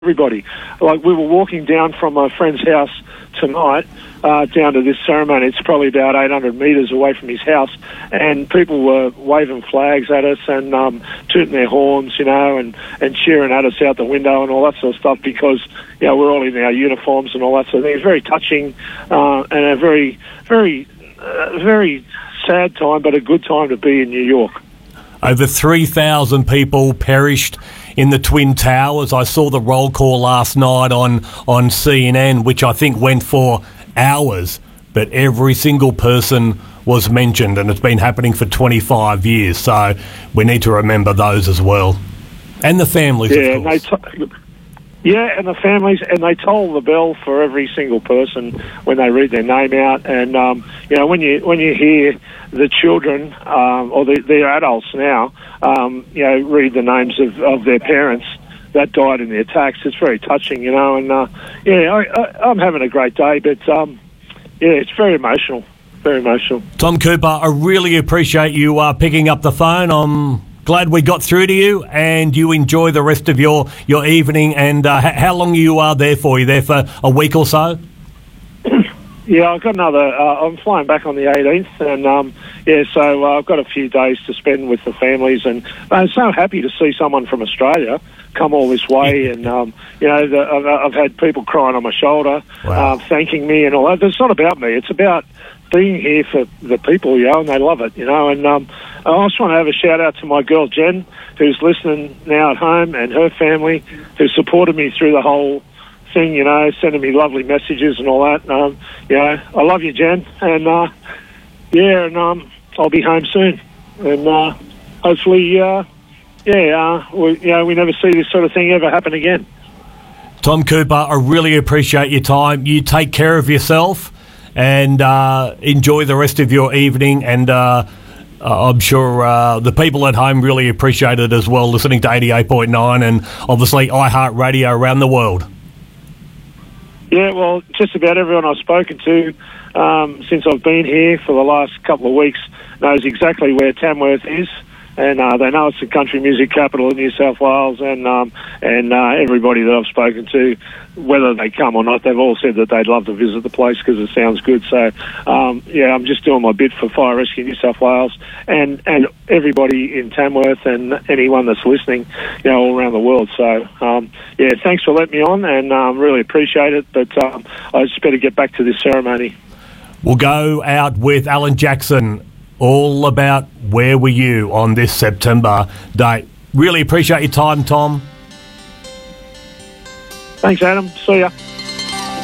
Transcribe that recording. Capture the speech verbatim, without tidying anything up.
everybody. Like, we were walking down from my friend's house tonight uh, down to this ceremony. It's probably about eight hundred metres away from his house, and people were waving flags at us and um, tooting their horns, you know, and, and cheering at us out the window and all that sort of stuff because, you know, we're all in our uniforms and all that sort of thing. It's very touching uh, and a very, very, uh, very sad time, but a good time to be in New York. Over three thousand people perished in the Twin Towers. I saw the roll call last night on, on C N N, which I think went for hours, but every single person was mentioned, and it's been happening for twenty-five years, so we need to remember those as well. And the families, yeah, of course. And they t- yeah, and the families, and they toll the bell for every single person when they read their name out. And, um, you know, when you when you hear the children, um, or the, the adults now, um, you know, read the names of, of their parents that died in the attacks, it's very touching, you know. And, uh, yeah, I, I, I'm having a great day, but, um, yeah, it's very emotional, very emotional. Tom Cooper, I really appreciate you uh, picking up the phone. I'm glad we got through to you, and you enjoy the rest of your, your evening. And uh, h- how long you are there for? You there for a week or so? Yeah, I've got another. Uh, I'm flying back on the eighteenth, and um, yeah, so uh, I've got a few days to spend with the families, and I'm so happy to see someone from Australia come all this way. And um, you know, the, I've, I've had people crying on my shoulder, Wow. uh, thanking me, and all that. It's not about me. It's about being here for the people, you know, and they love it, you know. And um, I just want to have a shout out to my girl Jen, who's listening now at home, and her family, who supported me through the whole thing, you know, sending me lovely messages and all that. Um, you know, I love you, Jen, and uh, yeah, and um, I'll be home soon, and uh, hopefully, uh, yeah, uh, we, you know, we never see this sort of thing ever happen again. Tom Cooper, I really appreciate your time. You take care of yourself and uh, enjoy the rest of your evening, and uh, I'm sure uh, the people at home really appreciate it as well, listening to eighty-eight point nine and obviously iHeartRadio around the world. Yeah, well, just about everyone I've spoken to um, since I've been here for the last couple of weeks knows exactly where Tamworth is, and uh, they know it's the country music capital of New South Wales, and um, and uh, everybody that I've spoken to, whether they come or not, they've all said that they'd love to visit the place because it sounds good. So, um, yeah, I'm just doing my bit for Fire Rescue New South Wales and, and everybody in Tamworth and anyone that's listening, you know, all around the world. So, um, yeah, thanks for letting me on, and um, really appreciate it. But um, I just better get back to this ceremony. We'll go out with Alan Jackson, all about Where Were You on this September date. Really appreciate your time, Tom. Thanks, Adam. See ya.